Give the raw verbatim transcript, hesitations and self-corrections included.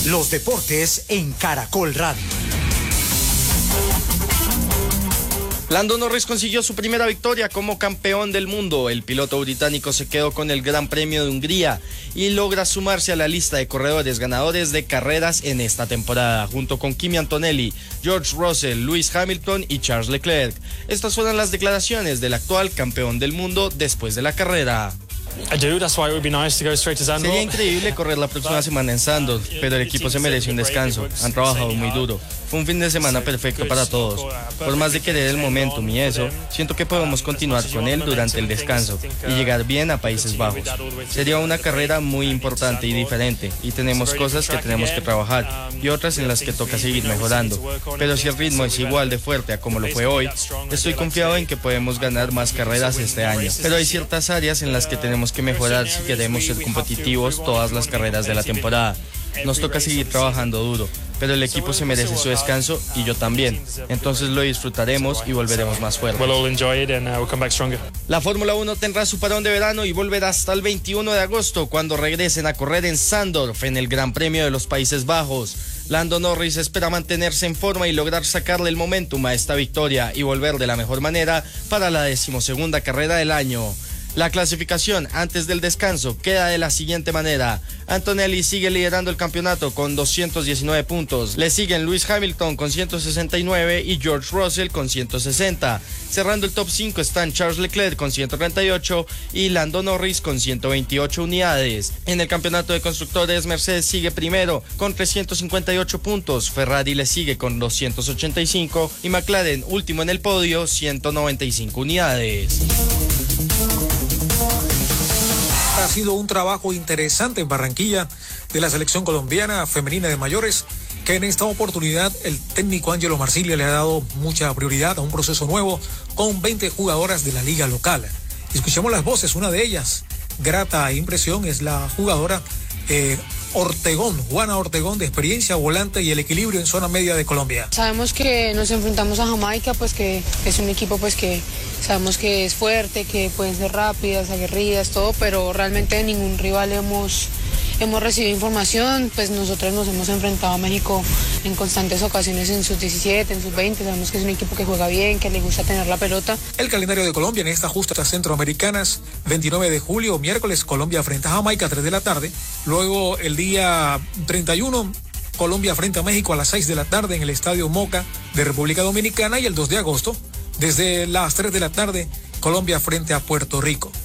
Los deportes en Caracol Radio. Lando Norris consiguió su primera victoria como campeón del mundo. El piloto británico se quedó con el Gran Premio de Hungría y logra sumarse a la lista de corredores ganadores de carreras en esta temporada, junto con Kimi Antonelli, George Russell, Lewis Hamilton y Charles Leclerc. Estas fueron las declaraciones del actual campeón del mundo después de la carrera. Sería increíble correr la próxima semana en Zandvoort, pero el equipo se merece un descanso. Han trabajado muy duro. Fue un fin de semana perfecto para todos. Por más de querer el momentum y eso, siento que podemos continuar con él durante el descanso y llegar bien a Países Bajos. Sería una carrera muy importante y diferente, y tenemos cosas que tenemos que trabajar y otras en las que toca seguir mejorando. Pero si el ritmo es igual de fuerte a como lo fue hoy, estoy confiado en que podemos ganar más carreras este año. Pero hay ciertas áreas en las que tenemos que mejorar si queremos ser competitivos todas las carreras de la temporada. Nos toca seguir trabajando duro, pero el equipo se merece su descanso y yo también. Entonces lo disfrutaremos y volveremos más fuertes. La Fórmula uno tendrá su parón de verano y volverá hasta el veintiuno de agosto, cuando regresen a correr en Zandvoort en el Gran Premio de los Países Bajos. Lando Norris espera mantenerse en forma y lograr sacarle el momentum a esta victoria y volver de la mejor manera para la decimosegunda carrera del año. La clasificación antes del descanso queda de la siguiente manera. Antonelli sigue liderando el campeonato con doscientos diecinueve puntos. Le siguen Lewis Hamilton con ciento sesenta y nueve y George Russell con ciento sesenta. Cerrando el top cinco están Charles Leclerc con ciento treinta y ocho y Lando Norris con ciento veintiocho unidades. En el campeonato de constructores, Mercedes sigue primero con trescientos cincuenta y ocho puntos. Ferrari le sigue con doscientos ochenta y cinco y McLaren, último en el podio, ciento noventa y cinco unidades. Ha sido un trabajo interesante en Barranquilla de la selección colombiana femenina de mayores, que en esta oportunidad el técnico Ángelo Marsiglia le ha dado mucha prioridad a un proceso nuevo con veinte jugadoras de la liga local. Escuchemos las voces, una de ellas, grata impresión, es la jugadora eh, Ortegón, Juana Ortegón, de experiencia, volante y el equilibrio en zona media de Colombia. Sabemos que nos enfrentamos a Jamaica, pues que es un equipo pues que sabemos que es fuerte, que pueden ser rápidas, aguerridas, todo, pero realmente ningún rival hemos, hemos recibido información. Pues nosotros nos hemos enfrentado a México en constantes ocasiones en sus diecisiete, en sus veinte, sabemos que es un equipo que juega bien, que le gusta tener la pelota. El calendario de Colombia en estas justas centroamericanas: veintinueve de julio, miércoles, Colombia frente a Jamaica, tres de la tarde. Luego el día treinta y uno, Colombia frente a México a las seis de la tarde en el Estadio Moca de República Dominicana, y el dos de agosto, desde las tres de la tarde, Colombia frente a Puerto Rico.